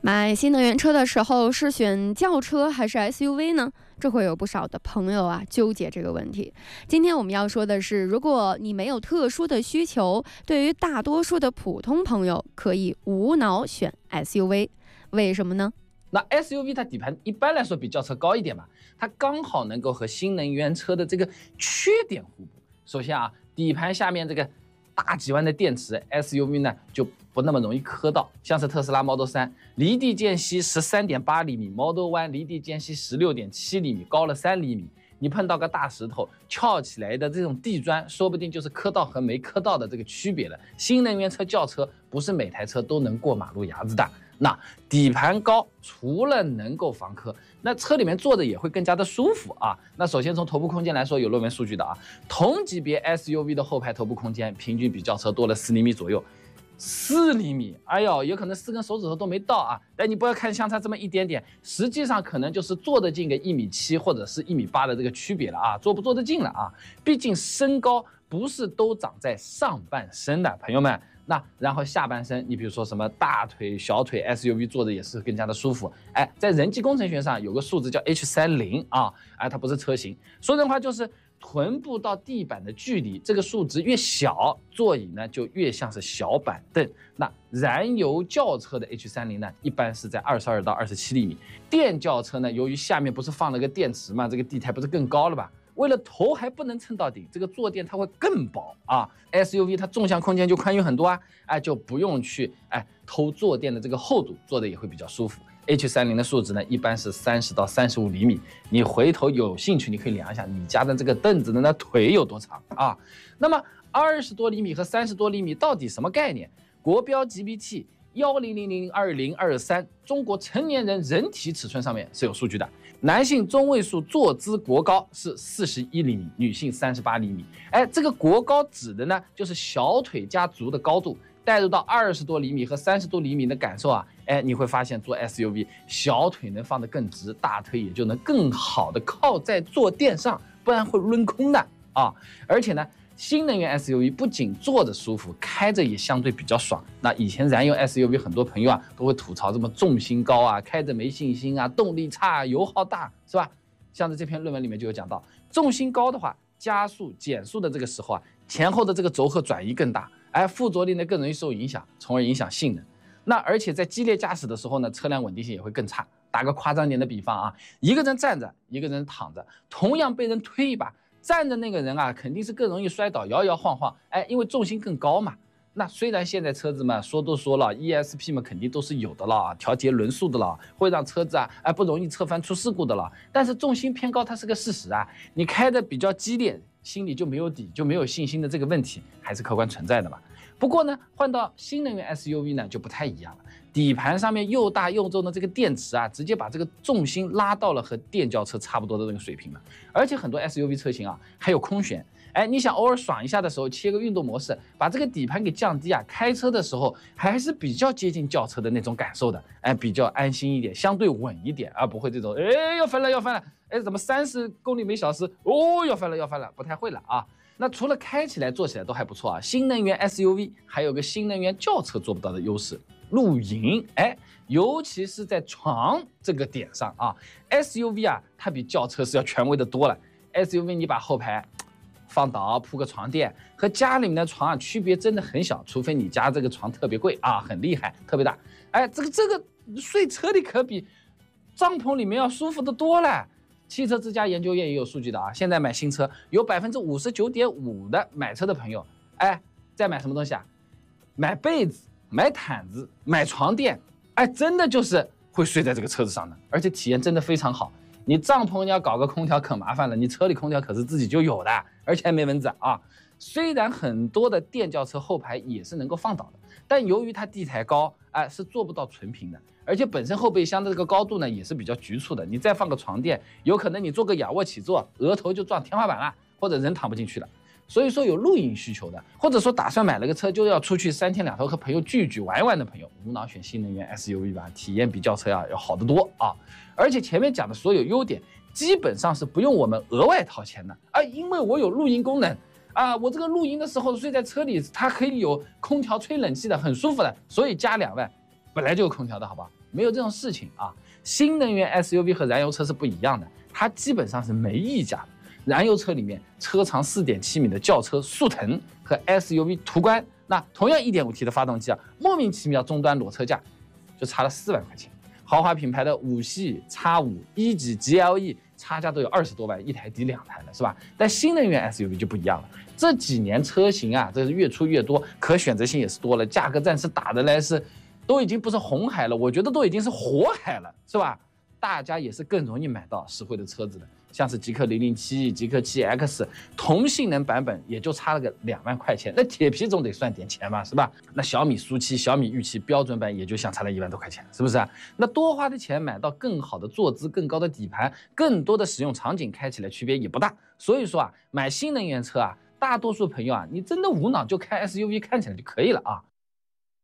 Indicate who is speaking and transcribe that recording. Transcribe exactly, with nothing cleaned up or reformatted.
Speaker 1: 买新能源车的时候是选轿车还是 S U V 呢？这会有不少的朋友啊纠结这个问题。今天我们要说的是，如果你没有特殊的需求，对于大多数的普通朋友可以无脑选 S U V， 为什么呢？
Speaker 2: 那 S U V 它底盘一般来说比轿车高一点嘛，它刚好能够和新能源车的这个缺点互补。首先啊，底盘下面这个大几万的电池 ，S U V 呢就不那么容易磕到，像是特斯拉 Model 三离地间隙 十三点八厘米 ，Model One 离地间隙 十六点七厘米，高了三厘米。你碰到个大石头翘起来的这种地砖，说不定就是磕到和没磕到的这个区别了。新能源车轿车不是每台车都能过马路牙子的。那底盘高，除了能够防磕，那车里面坐着也会更加的舒服啊。那首先从头部空间来说，有论文数据的啊，同级别 S U V 的后排头部空间平均比轿车多了四厘米左右。四厘米，哎呦，有可能四根手指头都没到啊！但你不要看相差这么一点点，实际上可能就是坐得进个一米七或者是一米八的这个区别了啊，坐不坐得进了啊？毕竟身高不是都长在上半身的，朋友们。那然后下半身，你比如说什么大腿、小腿 ，S U V 坐着也是更加的舒服。哎，在人机工程学上有个数字叫 H 三十 啊，哎，它不是车型，说人话就是臀部到地板的距离，这个数值越小，座椅呢就越像是小板凳。那燃油轿车的 H 三十 呢，一般是在二十二到二十七厘米。电轿车呢，由于下面不是放了个电池嘛，这个地台不是更高了吧？为了头还不能蹭到顶，这个坐垫它会更薄啊。S U V 它纵向空间就宽裕很多啊，哎，就不用去哎偷坐垫的这个厚度，坐的也会比较舒服。H 三十 的数值呢，一般是三十到三十五厘米。你回头有兴趣，你可以量一下你家的这个凳子的那腿有多长啊。那么二十多厘米和三十多厘米到底什么概念？国标 G B T 一零零零二零二三中国成年人人体尺寸上面是有数据的。男性中位数坐姿国高是四十一厘米，女性三十八厘米。哎，这个国高指的呢，就是小腿加足的高度。带入到二十多厘米和三十多厘米的感受啊，哎，你会发现坐 S U V 小腿能放得更直，大腿也就能更好的靠在坐垫上，不然会抡空的啊。而且呢，新能源 S U V 不仅坐着舒服，开着也相对比较爽。那以前燃油 S U V 很多朋友啊都会吐槽这么重心高啊，开着没信心啊，动力差，油耗大，是吧？像在这篇论文里面就有讲到，重心高的话，加速减速的这个时候啊，前后的这个轴荷转移更大。哎，附着力呢更容易受影响，从而影响性能。那而且在激烈驾驶的时候呢，车辆稳定性也会更差。打个夸张点的比方啊，一个人站着，一个人躺着，同样被人推一把，站着那个人啊，肯定是更容易摔倒，摇摇晃晃。哎，因为重心更高嘛。那虽然现在车子嘛，说都说了 ，E S P 嘛肯定都是有的了，调节轮速的了，会让车子啊，哎不容易侧翻出事故的了。但是重心偏高，它是个事实啊。你开的比较激烈，心里就没有底，就没有信心的这个问题，还是客观存在的嘛。不过呢，换到新能源 S U V 呢就不太一样了，底盘上面又大又重的这个电池啊，直接把这个重心拉到了和电轿车差不多的这个水平了。而且很多 S U V 车型啊还有空悬，哎，你想偶尔爽一下的时候切个运动模式，把这个底盘给降低啊，开车的时候还是比较接近轿车的那种感受的，哎，比较安心一点，相对稳一点，而不会这种哎要翻了要翻了，哎怎么三十公里每小时哦要翻了要翻了，不太会了啊。那除了开起来坐起来都还不错啊，新能源 S U V 还有个新能源轿车做不到的优势，露营。哎，尤其是在床这个点上啊 ，S U V 啊它比轿车是要权威的多了。S U V 你把后排放倒铺个床垫，和家里面的床啊区别真的很小，除非你家这个床特别贵啊，很厉害，特别大。哎，这个这个睡车里可比帐篷里面要舒服的多了。汽车之家研究院也有数据的啊，现在买新车有百分之五十九点五的买车的朋友，哎，在买什么东西啊？买被子、买毯子、买床垫，哎，真的就是会睡在这个车子上的，而且体验真的非常好。你帐篷你要搞个空调可麻烦了，你车里空调可是自己就有的，而且还没蚊子啊。虽然很多的电轿车后排也是能够放倒的，但由于它地台高，哎，是做不到纯平的。而且本身后备箱的这个高度呢也是比较局促的，你再放个床垫，有可能你做个仰卧起坐，额头就撞天花板了，或者人躺不进去了。所以说有露营需求的，或者说打算买了个车就要出去三天两头和朋友聚聚玩玩的朋友，无脑选新能源 S U V 吧，体验比轿车啊要好得多啊！而且前面讲的所有优点，基本上是不用我们额外掏钱的啊，因为我有露营功能啊，我这个露营的时候睡在车里，它可以有空调吹冷气的，很舒服的，所以加两万，本来就有空调的好吧？ 没有这种事情啊。新能源 S U V 和燃油车是不一样的，它基本上是没溢价的。燃油车里面，车长 四点七米的轿车速腾和 S U V 途观，那同样 一点五 T 的发动机啊，莫名其妙终端裸车价就差了四万块钱。豪华品牌的五系、X 五、一级 G L E 差价都有二十多万，一台抵两台了，是吧？但新能源 S U V 就不一样了，这几年车型啊，这是越出越多，可选择性也是多了，价格战是打的来是，都已经不是红海了，我觉得都已经是火海了，是吧？大家也是更容易买到实惠的车子的，像是极氪零零七、极氪七 X 同性能版本也就差了个两万块钱，那铁皮总得算点钱吧，是吧？那小米苏七、小米御七标准版也就相差了一万多块钱，是不是啊？那多花的钱买到更好的坐姿、更高的底盘、更多的使用场景，开起来区别也不大。所以说啊，买新能源车啊，大多数朋友啊，你真的无脑就开 S U V 看起来就可以了啊。